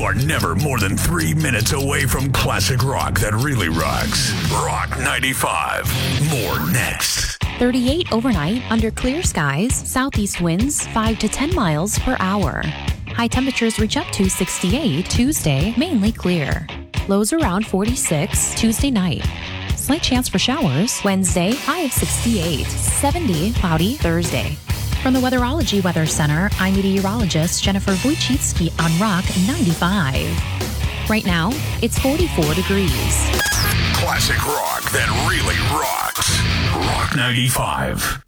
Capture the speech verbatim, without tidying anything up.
are never more than three minutes away from classic rock that really rocks. Rock ninety-five. More next. thirty-eight overnight under clear skies, southeast winds five to ten miles per hour. High temperatures reach up to sixty-eight Tuesday, mainly clear. Lows around forty-six Tuesday night. Slight chance for showers Wednesday, high of sixty-eight, seventy cloudy Thursday. From the Weatherology Weather Center, I'm meteorologist Jennifer Wojcicki on Rock ninety-five. Right now, it's forty-four degrees. Classic rock that really rocks. Rock ninety-five.